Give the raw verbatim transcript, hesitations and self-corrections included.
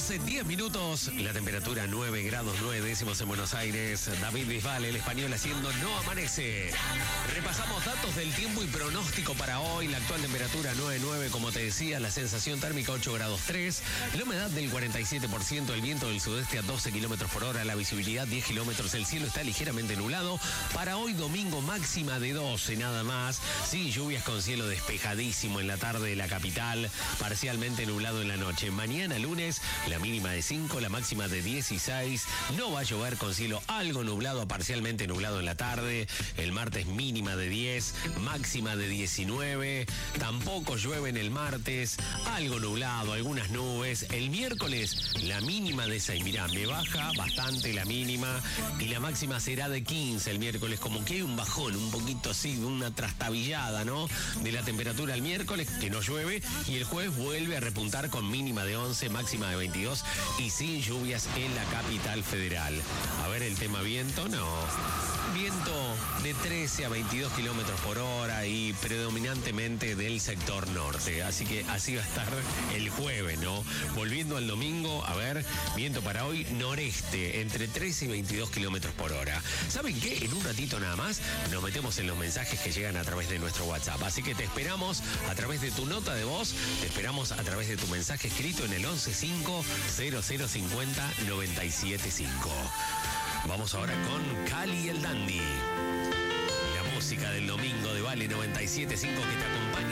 doce, diez minutos, la temperatura nueve grados nueve décimos en Buenos Aires. David Bisbal, el español, haciendo No Amanece. Repasamos datos del tiempo y pronóstico para hoy. La actual temperatura nueve nueve, como te decía, la sensación térmica ocho grados tres, la humedad del cuarenta y siete por ciento, el viento del sudeste a doce kilómetros por hora, la visibilidad diez kilómetros, el cielo está ligeramente nublado. Para hoy domingo máxima de doce nada más, sí, lluvias con cielo despejadísimo en la tarde de la capital, parcialmente nublado en la noche. Mañana lunes, la mínima de cinco, la máxima de dieciséis, no va a llover con cielo algo nublado a parcialmente nublado en la tarde. El martes mínima de diez, máxima de diecinueve, tampoco llueve en el martes, algo nublado, algunas nubes. El miércoles, la mínima de seis, mirá, me baja bastante la mínima y la máxima será de quince el miércoles, como que hay un bajón, un poquito así, una trastabillada, ¿no? De la temperatura el miércoles, que no llueve, y el jueves vuelve a repuntar con mínima de once, máxima de veintidós y sin lluvias en la capital federal. A ver el tema viento, no. Viento de trece a veintidós kilómetros por hora y predominantemente del sector norte. Así que así va a estar el jueves, ¿no? Volviendo al domingo, a ver, viento para hoy noreste, entre trece y veintidós kilómetros por hora. ¿Saben qué? En un ratito nada más nos metemos en los mensajes que llegan a través de nuestro WhatsApp. Así que te esperamos a través de tu nota de voz, te esperamos a través de tu mensaje escrito en el once cinco cero cero cincuenta noventa y siete cinco. Vamos ahora con Cali y el Dandy. La música del domingo de Vale noventa y siete cinco que te acompaña